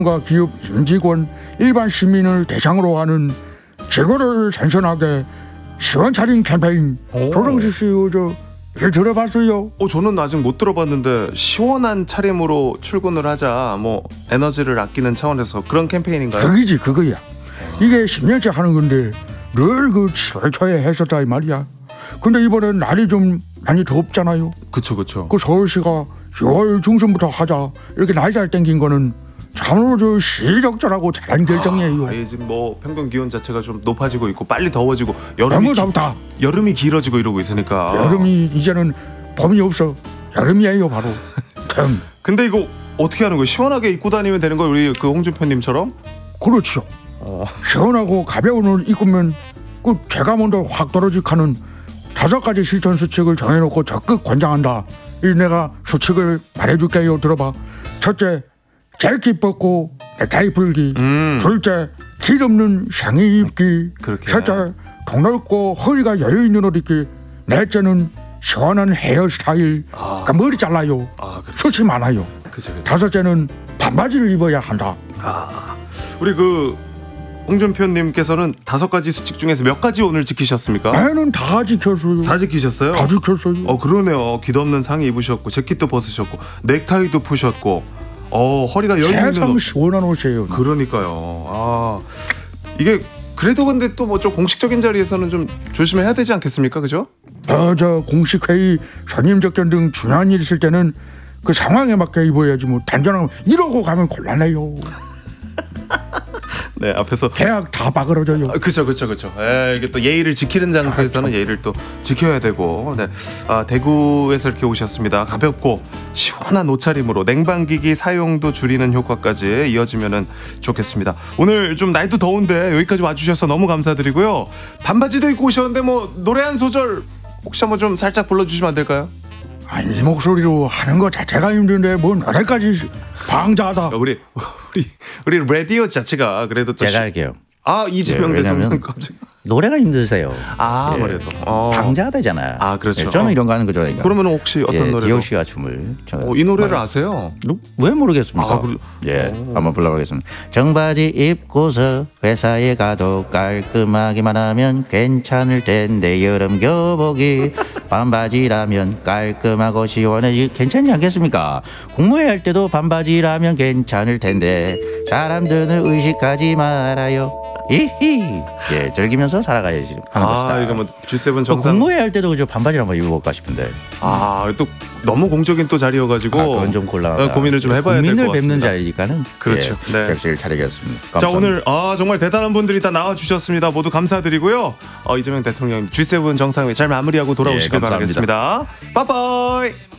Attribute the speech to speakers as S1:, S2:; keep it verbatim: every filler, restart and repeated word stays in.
S1: 기업 임직원 일반 시민을 대상으로 하는 지구를 선선하게 시원 차림 캠페인. 조정식 씨 저 일 들어봤어요?
S2: 어, 저는 아직 못 들어봤는데 시원한 차림으로 출근을 하자, 뭐 에너지를 아끼는 차원에서 그런 캠페인인가요?
S1: 그거지 그거야. 이게 십 년째 하는 건데 늘 그 칠월 초에 했었다 이 말이야. 근데 이번엔 날이 좀 많이 덥잖아요.
S2: 그쵸 그쵸.
S1: 그 서울시가 유월 중순부터 하자 이렇게 날짜를 땡긴 거는 참으로 저 시적절하고 잘한 결정이에요.
S2: 아, 지금 뭐 평균 기온 자체가 좀 높아지고 있고 빨리 더워지고 여름이
S1: 너무 덥다.
S2: 기, 여름이 길어지고 이러고 있으니까.
S1: 여름이 이제는 봄이 없어. 여름이에요 바로. 참.
S2: 근데 이거 어떻게 하는 거예요? 시원하게 입고 다니면 되는 거예요? 우리 그 홍준표님처럼?
S1: 그렇죠.
S2: 어.
S1: 시원하고 가벼운 옷을 입으면 그 체감온도 확 떨어지카는 다섯 가지 실천 수칙을 정해놓고 적극 권장한다. 이 내가 수칙을 말해줄게요. 들어봐. 첫째, 재킷 벗고 넥타이 풀기.
S2: 음.
S1: 둘째, 길 없는 상의 입기.
S2: 그렇게.
S1: 셋째, 통 넓고 허리가 여유 있는 옷 입기. 넷째는 시원한 헤어스타일.
S2: 아.
S1: 그러니까 머리 잘라요.
S2: 아, 그렇지.
S1: 수치 많아요.
S2: 그치, 그치.
S1: 다섯째는 반바지를 입어야 한다.
S2: 아, 우리 그 홍준표님께서는 다섯 가지 수칙 중에서 몇 가지 오늘 지키셨습니까?
S1: 나는 다 지켰어요.
S2: 다 지키셨어요?
S1: 다 지켰어요.
S2: 어, 그러네요. 귀덮는 상의 입으셨고 재킷도 벗으셨고 넥타이도 푸셨고 어, 허리가 여유 있는
S1: 세상
S2: 옷.
S1: 시원한 옷이에요.
S2: 그러니까요. 아, 이게 그래도 근데 또 뭐 좀 공식적인 자리에서는 좀 조심해야 되지 않겠습니까? 그죠?
S1: 어, 저 공식 회의, 손님 접견 등 중요한 일 있을 때는 그 상황에 맞게 입어야지 뭐 단정하고 이러고 가면 곤란해요.
S2: 네, 앞에서
S1: 계약 다 바그러져요.
S2: 아, 그렇죠, 그렇죠, 그렇죠. 에, 이게 또 예의를 지키는 장소에서는
S1: 아,
S2: 예의를 또 지켜야 되고. 네, 아, 대구에서 이렇게 오셨습니다. 가볍고 시원한 옷차림으로 냉방기기 사용도 줄이는 효과까지 이어지면은 좋겠습니다. 오늘 좀 날도 더운데 여기까지 와주셔서 너무 감사드리고요. 반바지도 입고 오셨는데 뭐 노래 한 소절 혹시 한번 좀 살짝 불러주시면 안 될까요?
S1: 아니 이 목소리로 하는 거 자체가 힘든데 뭐 노래까지 방자하다.
S2: 우리 우리 우리 라디오 자체가 그래도 또
S3: 제가
S2: 시...
S3: 할게요.
S2: 아, 이재명
S3: 예, 왜냐면
S2: 대통령 갑자기.
S3: 노래가 힘드세요.
S2: 아,
S3: 예.
S2: 그래도 어.
S3: 방자가 되잖아요.
S2: 아, 그렇죠.
S3: 예, 저는
S2: 어.
S3: 이런 거 하는 거 좋아해요.
S2: 그러면 혹시 어떤
S3: 예,
S2: 노래로?
S3: 디오씨가 춤을.
S2: 어, 이 노래를 아세요?
S3: 왜 모르겠습니까?
S2: 아, 그래.
S3: 예,
S2: 오.
S3: 한번 불러보겠습니다. 정바지 입고서 회사에 가도 깔끔하기만 하면 괜찮을 텐데 여름 교복이 반바지라면 깔끔하고 시원해 괜찮지 않겠습니까? 공무회 할 때도 반바지라면 괜찮을 텐데 사람들은 의식하지 말아요. 히히. 예, 즐기면서 살아가야지 하는
S2: 아,
S3: 것이다.
S2: 이거 뭐 지세븐
S3: 어,
S2: 정상.
S3: 공무회 할 때도 그저 반바지를 한번 입어볼까 싶은데.
S2: 아, 또 너무 공적인 또 자리여가지고
S3: 아, 그건 좀 곤란하다.
S2: 어, 고민을 좀 해봐야 될 것 같습니다.
S3: 국민을 뵙는 자리니까는
S2: 그렇죠.
S3: 예,
S2: 네.
S3: 격식을 차리겠습니다. 감사합니다.
S2: 자, 오늘 아 정말 대단한 분들이 다 나와주셨습니다. 모두 감사드리고요. 어, 이재명 대통령 지세븐 정상회 잘 마무리하고 돌아오시길
S3: 예, 감사합니다.
S2: 바라겠습니다. 빠빠이.